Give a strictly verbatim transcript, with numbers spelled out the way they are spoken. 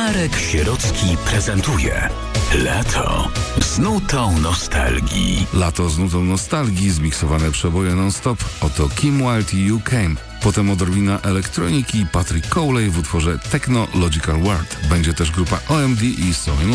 Marek Sierocki prezentuje Lato z nutą nostalgii. Lato z nutą nostalgii, zmiksowane przeboje non-stop. Oto Kim Wilde i You Came. Potem odrobina elektroniki, Patrick Cowley w utworze Techno Logical World. Będzie też grupa O M D i Soin